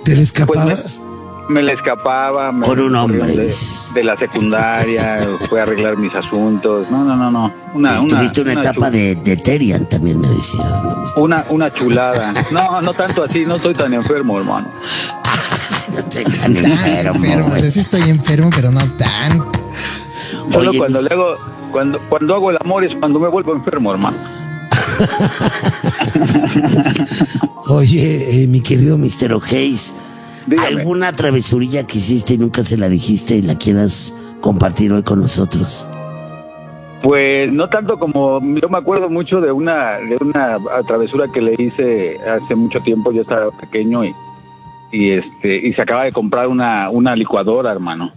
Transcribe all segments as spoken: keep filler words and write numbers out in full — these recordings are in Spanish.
¿Te le escapabas? Pues me, me le escapaba. Me Con un hombre. De, de la secundaria, fue a arreglar mis asuntos. No, no, no, no. Una, una, Tuviste una, una etapa de, de Terian, también me decías, ¿no? Una, una chulada. No, no tanto así, no soy tan enfermo, hermano. No estoy tan Tan enfermo. enfermo, o sea, sí estoy enfermo, pero no tan. Solo Oye, cuando mis- le hago, cuando, cuando hago el amor es cuando me vuelvo enfermo, hermano. Oye, eh, mi querido mister O'Hays, Dígame. ¿alguna travesurilla que hiciste y nunca se la dijiste y la quieras compartir hoy con nosotros? Pues no tanto como, yo me acuerdo mucho de una de una travesura que le hice hace mucho tiempo. Yo estaba pequeño y y este y se acaba de comprar una una licuadora, hermano.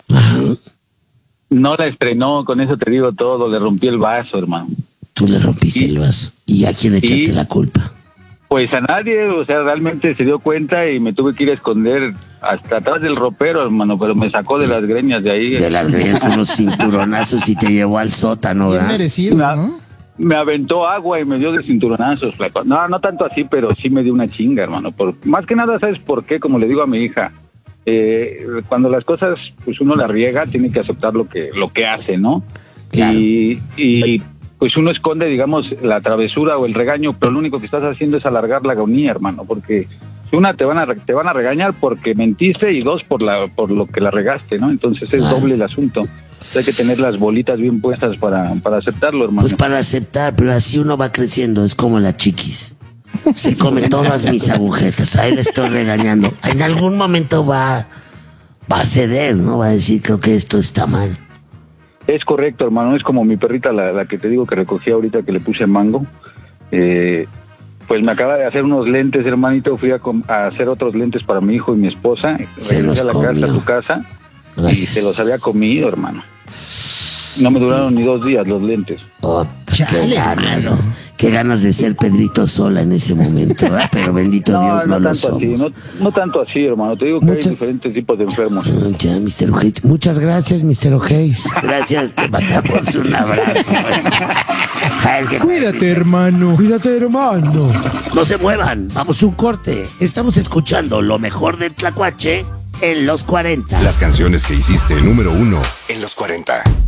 No la estrenó, con eso te digo todo, le rompí el vaso, hermano. Tú le rompiste Y- el vaso. ¿Y a quién echaste y- la culpa? Pues a nadie, o sea, realmente se dio cuenta y me tuve que ir a esconder hasta atrás del ropero, hermano, pero me sacó de las greñas de ahí. De las greñas con unos cinturonazos y te llevó al sótano, Bien ¿verdad? merecido, Me, ¿no? me aventó agua y me dio de cinturonazos, flaco. No, no tanto así, pero sí me dio una chinga, hermano. Por, más que nada, ¿sabes por qué? Como le digo a mi hija, eh, cuando las cosas, pues uno las riega, tiene que aceptar lo que, lo que hace, ¿no? Claro. Y, y pues uno esconde, digamos, la travesura o el regaño, pero lo único que estás haciendo es alargar la agonía, hermano, porque una, te van a te van a regañar porque mentiste, y dos, por la por lo que la regaste, ¿no? Entonces es Claro. doble el asunto. Hay que tener las bolitas bien puestas para, para aceptarlo, hermano. Pues para aceptar, pero así uno va creciendo, es como la chiquis. Se come todas mis agujetas, ahí le estoy regañando. En algún momento va, va a ceder, ¿no? Va a decir, creo que esto está mal. Es correcto, hermano. Es como mi perrita, la, la que te digo que recogí ahorita, que le puse mango. Eh, pues me acaba de hacer unos lentes, hermanito. Fui a, com- a hacer otros lentes para mi hijo y mi esposa. Se los Regresé a la casa, comió. a tu casa, Gracias. y se los había comido, hermano. No me duraron ni dos días los lentes. Ota, qué Chale, ganas, hermano. qué ganas de ser Pedrito Sola en ese momento, ¿verdad? Pero bendito Dios, no, no lo tanto así, somos. no, no tanto así, hermano. Te digo que Muchas- hay diferentes tipos de enfermos. Ah, Ya, mister O'Hays. Muchas gracias, mister O'Hays. Gracias, te mandamos un abrazo. Ay, que- Cuídate, hermano. Cuídate, hermano. No se muevan, vamos a un corte. Estamos escuchando lo mejor del Tlacuache en los cuarenta. Las canciones que hiciste número uno en los cuarenta.